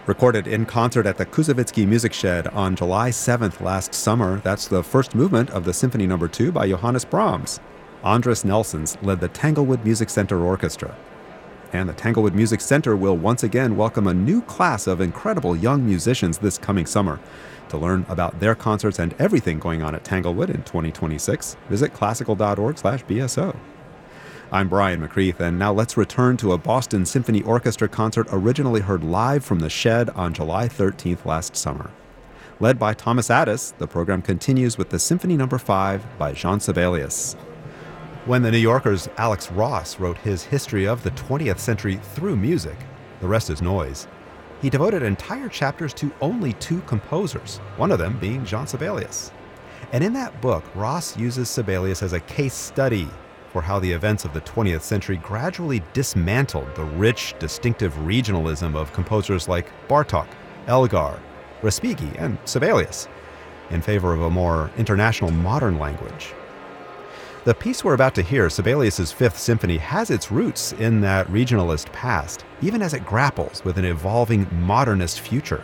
Recorded in concert at the Kusevitsky Music Shed on July 7th last summer, that's the first movement of the Symphony No. 2 by Johannes Brahms. Andris Nelsons led the Tanglewood Music Center Orchestra. And the Tanglewood Music Center will once again welcome a new class of incredible young musicians this coming summer. To learn about their concerts and everything going on at Tanglewood in 2026, visit classical.org/BSO. I'm Brian McCreath, and now let's return to a Boston Symphony Orchestra concert originally heard live from the Shed on July 13th last summer. Led by Thomas Addis, the program continues with the Symphony No. 5 by Jean Sibelius. When the New Yorker's Alex Ross wrote his history of the 20th century through music, the rest is noise, he devoted entire chapters to only two composers, one of them being Jean Sibelius. And in that book, Ross uses Sibelius as a case study for how the events of the 20th century gradually dismantled the rich, distinctive regionalism of composers like Bartók, Elgar, Respighi, and Sibelius, in favor of a more international modern language. The piece we're about to hear, Sibelius's Fifth Symphony, has its roots in that regionalist past, even as it grapples with an evolving modernist future.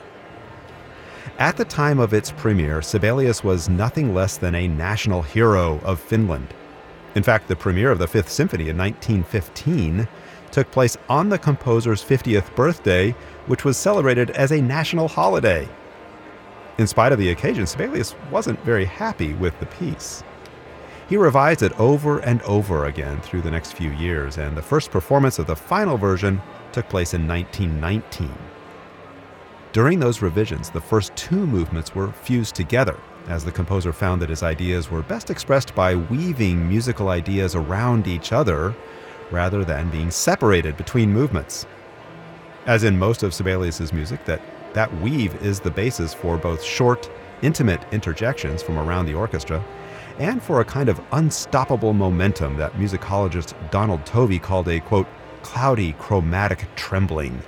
At the time of its premiere, Sibelius was nothing less than a national hero of Finland. In fact, the premiere of the Fifth Symphony in 1915 took place on the composer's 50th birthday, which was celebrated as a national holiday. In spite of the occasion, Sibelius wasn't very happy with the piece. He revised it over and over again through the next few years, and the first performance of the final version took place in 1919. During those revisions, the first two movements were fused together, as the composer found that his ideas were best expressed by weaving musical ideas around each other rather than being separated between movements. As in most of Sibelius's music, that weave is the basis for both short, intimate interjections from around the orchestra and for a kind of unstoppable momentum that musicologist Donald Tovey called a, quote, cloudy chromatic trembling.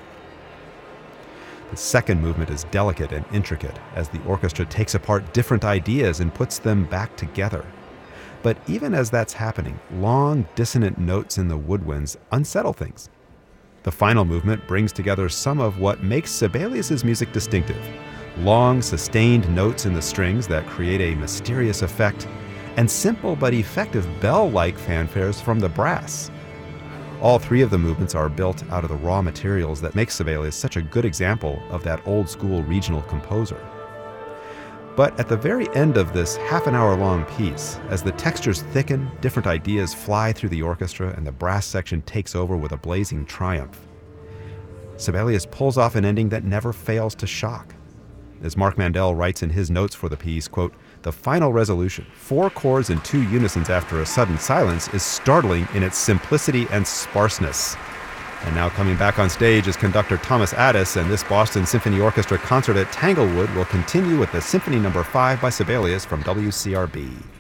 The second movement is delicate and intricate as the orchestra takes apart different ideas and puts them back together. But even as that's happening, long, dissonant notes in the woodwinds unsettle things. The final movement brings together some of what makes Sibelius's music distinctive: long, sustained notes in the strings that create a mysterious effect, and simple but effective bell-like fanfares from the brass. All three of the movements are built out of the raw materials that make Sibelius such a good example of that old-school regional composer. But at the very end of this half-an-hour-long piece, as the textures thicken, different ideas fly through the orchestra, and the brass section takes over with a blazing triumph, Sibelius pulls off an ending that never fails to shock. As Mark Mandel writes in his notes for the piece, quote, "The final resolution, 4 chords and 2 unisons after a sudden silence, is startling in its simplicity and sparseness." And now coming back on stage is conductor Thomas Addis, and this Boston Symphony Orchestra concert at Tanglewood will continue with the Symphony No. 5 by Sibelius from WCRB.